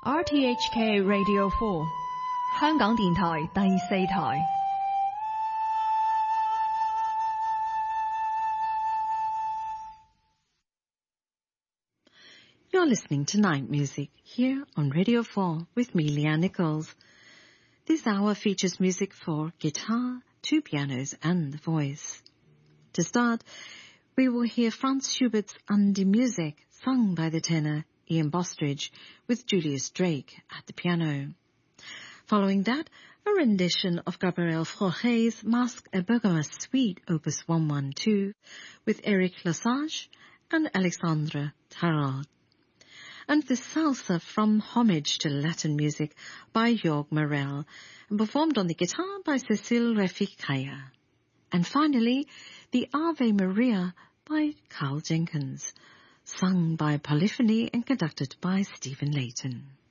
RTHK Radio 4 香港電台第四台。 You're listening to Night Music here on Radio 4 with me, Leanne Nichols. This hour features music for guitar, two pianos and the voice. To start, we will hear Franz Schubert's An die Musik, sung by the tenor Ian Bostridge with Julius Drake at the piano. Following that, a rendition of Gabriel Fauré's Masque et Bergamas Suite Opus 112 with Eric Lesage and Alexandre Tarot. And the salsa from Homage to Latin Music by Jorg Morel and performed on the guitar by Cecile Refik-Kaya. And finally, the Ave Maria by Carl Jenkins, sung by Polyphony and conducted by Stephen Layton.